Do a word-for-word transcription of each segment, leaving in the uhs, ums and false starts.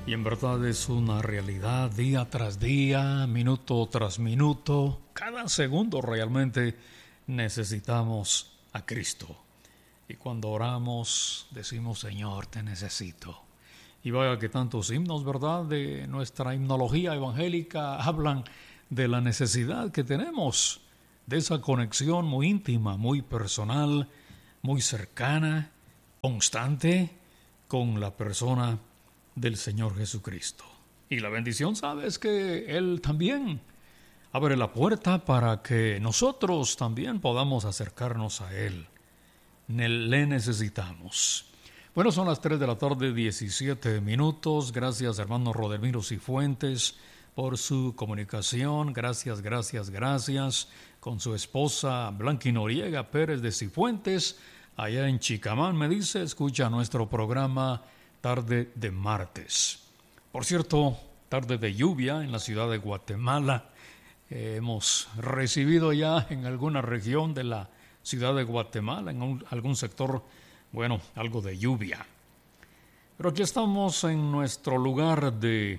Y en verdad es una realidad día tras día, minuto tras minuto, cada segundo realmente necesitamos a Cristo. Y cuando oramos decimos, Señor, te necesito. Y vaya que tantos himnos, ¿verdad?, de nuestra himnología evangélica hablan de la necesidad que tenemos de esa conexión muy íntima, muy personal, muy cercana, constante con la persona del Señor Jesucristo. Y la bendición, ¿sabes?, que Él también abre la puerta para que nosotros también podamos acercarnos a Él. Le necesitamos. Bueno, son las tres de la tarde, diecisiete minutos. Gracias, hermano Rodelmiro Cifuentes, por su comunicación. Gracias, gracias, gracias. Con su esposa Blanqui Noriega Pérez de Cifuentes, allá en Chicamán, me dice, escucha nuestro programa tarde de martes. Por cierto, tarde de lluvia en la ciudad de Guatemala. Eh, hemos recibido ya en alguna región de la ciudad de Guatemala, en un, algún sector, bueno, algo de lluvia. Pero aquí estamos en nuestro lugar de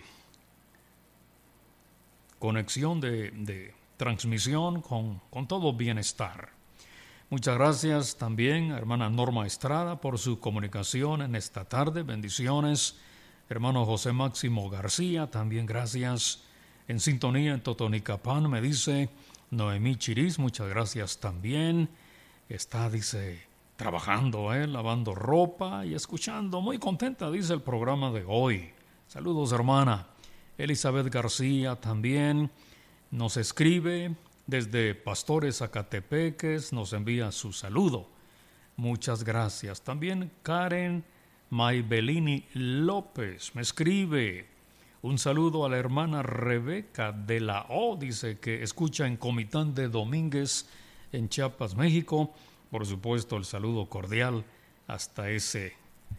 conexión, de, de transmisión con, con todo bienestar. Muchas gracias también a hermana Norma Estrada por su comunicación en esta tarde. Bendiciones. Hermano José Máximo García, también gracias. En sintonía en Totonicapán, me dice Noemí Chiriz, muchas gracias también. Está, dice, trabajando, ¿eh? lavando ropa y escuchando. Muy contenta, dice, el programa de hoy. Saludos, hermana. Elizabeth García también nos escribe desde Pastores Zacatepeques, nos envía su saludo. Muchas gracias. También Karen Maybelini López me escribe. Un saludo a la hermana Rebeca de la O, dice que escucha en Comitán de Domínguez, en Chiapas, México. Por supuesto, el saludo cordial hasta ese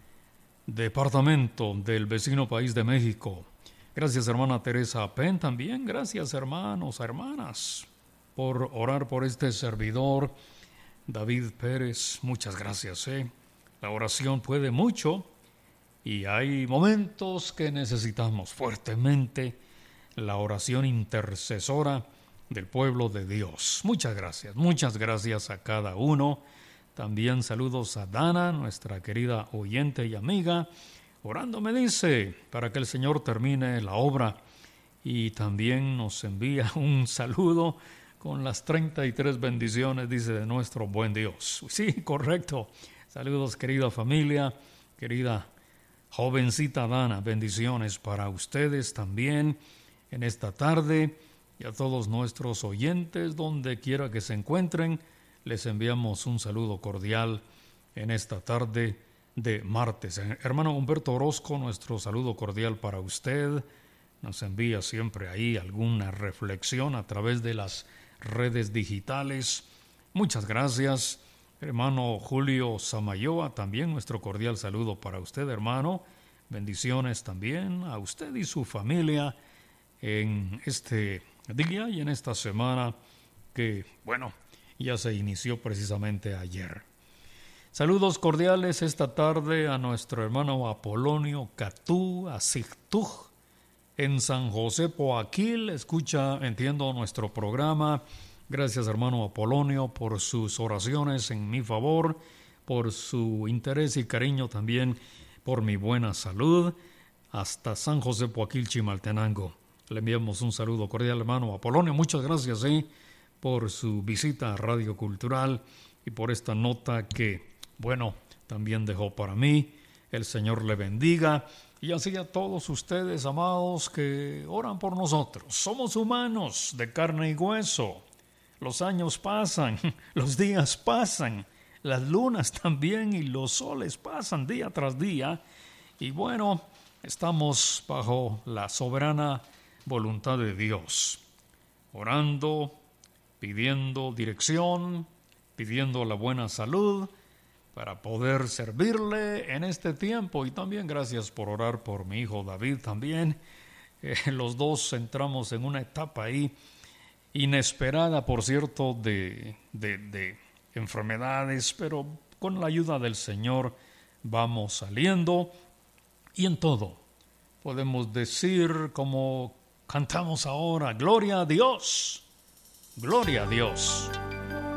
departamento del vecino país de México. Gracias, hermana Teresa Pen, también. Gracias, hermanos, hermanas, por orar por este servidor, David Pérez. Muchas gracias, ¿eh? La oración puede mucho y hay momentos que necesitamos fuertemente la oración intercesora del pueblo de Dios. Muchas gracias, muchas gracias a cada uno. También saludos a Dana, nuestra querida oyente y amiga. Orando me dice, para que el Señor termine la obra. Y también nos envía un saludo con las treinta y tres bendiciones, dice, de nuestro buen Dios. Sí, correcto. Saludos, querida familia, querida jovencita Dana. Bendiciones para ustedes también en esta tarde. Y a todos nuestros oyentes, donde quiera que se encuentren, les enviamos un saludo cordial en esta tarde de martes. Hermano Humberto Orozco, nuestro saludo cordial para usted. Nos envía siempre ahí alguna reflexión a través de las redes digitales. Muchas gracias. Hermano Julio Samayoa, también nuestro cordial saludo para usted, hermano. Bendiciones también a usted y su familia en este día y en esta semana que, bueno, ya se inició precisamente ayer. Saludos cordiales esta tarde a nuestro hermano Apolonio Catú, a Sigtuj, en San José Poaquil. Escucha, entiendo, nuestro programa. Gracias, hermano Apolonio, por sus oraciones en mi favor, por su interés y cariño también por mi buena salud. Hasta San José Poaquil, Chimaltenango. Le enviamos un saludo cordial, hermano Apolonio. Muchas gracias ¿eh? por su visita a Radio Cultural y por esta nota que, bueno, también dejó para mí. El Señor le bendiga. Y así a todos ustedes, amados, que oran por nosotros. Somos humanos de carne y hueso. Los años pasan, los días pasan, las lunas también y los soles pasan día tras día. Y bueno, estamos bajo la soberana voluntad de Dios, orando, pidiendo dirección, pidiendo la buena salud para poder servirle en este tiempo. Y también gracias por orar por mi hijo David también. Eh, los dos entramos en una etapa ahí inesperada, por cierto, de, de, de enfermedades, pero con la ayuda del Señor vamos saliendo. Y en todo podemos decir como cantamos ahora, gloria a Dios, gloria a Dios.